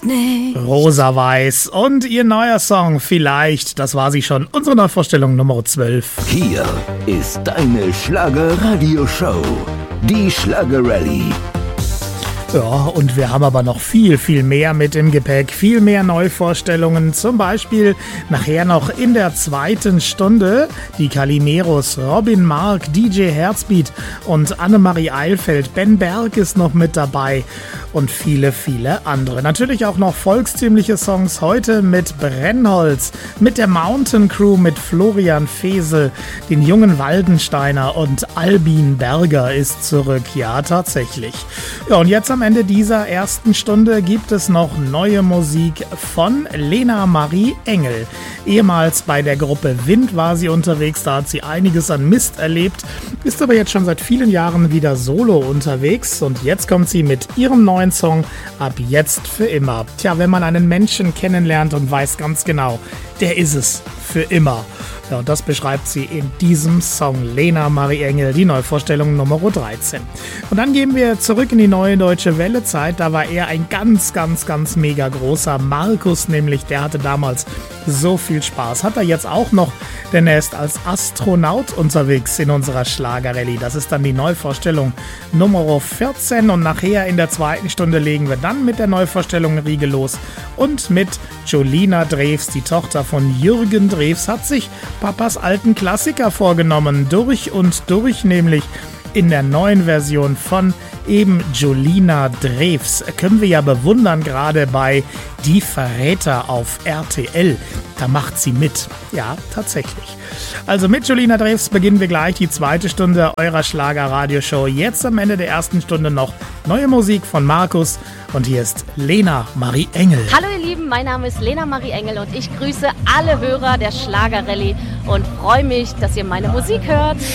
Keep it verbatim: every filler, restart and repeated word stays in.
weiß nicht. Rosa-Weiß und ihr neuer Song Vielleicht, das war sie schon, unsere Neuvorstellung Nummer zwölf. Hier ist deine Schlager-Radio-Show, die Schlager-Rallye. Ja, und wir haben aber noch viel, viel mehr mit im Gepäck, viel mehr Neuvorstellungen, zum Beispiel nachher noch in der zweiten Stunde die Calimeros, Robin Mark, D J Herzbeat und Annemarie Eilfeld, Ben Berg ist noch mit dabei und viele, viele andere. Natürlich auch noch volkstümliche Songs heute mit Brennholz, mit der Mountain Crew, mit Florian Fesel, den jungen Waldensteiner und Albin Berger ist zurück, ja tatsächlich. Ja, und jetzt am Am Ende dieser ersten Stunde gibt es noch neue Musik von Lena Marie Engel. Ehemals bei der Gruppe Wind war sie unterwegs, da hat sie einiges an Mist erlebt, ist aber jetzt schon seit vielen Jahren wieder solo unterwegs und jetzt kommt sie mit ihrem neuen Song Ab jetzt für immer. Tja, wenn man einen Menschen kennenlernt und weiß ganz genau, der ist es für immer. Ja, und das beschreibt sie in diesem Song Lena Marie Engel, die Neuvorstellung Nummer dreizehn. Und dann gehen wir zurück in die neue Deutsche Welle-Zeit. Da war er ein ganz, ganz, ganz mega großer Markus, nämlich der hatte damals so viel Spaß. Hat er jetzt auch noch, denn er ist als Astronaut unterwegs in unserer Schlager-Rallye. Das ist dann die Neuvorstellung Nummer vierzehn und nachher in der zweiten Stunde legen wir dann mit der Neuvorstellung Riege los und mit Jolina Drews, die Tochter von Jürgen Drews, hat sich Papas alten Klassiker vorgenommen, durch und durch, nämlich in der neuen Version von eben Jolina Drews. Können wir ja bewundern, gerade bei Die Verräter auf R T L. Da macht sie mit. Ja, tatsächlich. Also mit Jolina Drews beginnen wir gleich die zweite Stunde eurer Schlager-Radio-Show. Jetzt am Ende der ersten Stunde noch neue Musik von Markus. Und hier ist Lena Marie Engel. Hallo ihr Lieben, mein Name ist Lena Marie Engel und ich grüße alle Hörer der Schlager-Rallye und freue mich, dass ihr meine Musik hört.